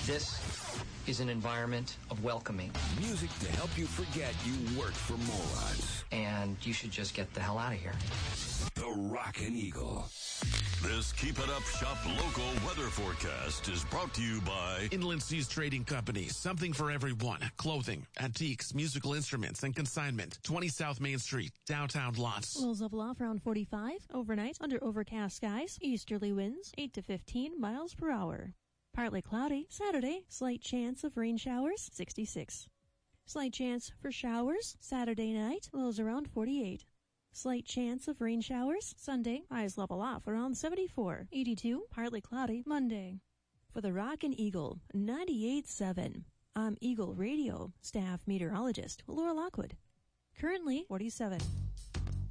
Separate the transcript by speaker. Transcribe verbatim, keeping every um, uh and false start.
Speaker 1: This is an environment of welcoming.
Speaker 2: Music to help you forget you work for morons.
Speaker 1: And you should just get the hell out of here.
Speaker 2: The Rockin' Eagle.
Speaker 3: This Keep It Up Shop local weather forecast is brought to you by
Speaker 4: Inland Seas Trading Company. Something for everyone. Clothing, antiques, musical instruments, and consignment. twenty South Main Street, downtown Lots.
Speaker 5: Lows level off around forty-five. Overnight, under overcast skies. Easterly winds, eight to fifteen miles per hour. Partly cloudy. Saturday, slight chance of rain showers, sixty-six. Slight chance for showers. Saturday night, lows around forty-eight. Slight chance of rain showers. Sunday, highs level off around seventy-four. eighty-two, partly cloudy. Monday. For the Rockin' Eagle, ninety-eight point seven. I'm Eagle Radio staff meteorologist Laura Lockwood. Currently, forty-seven.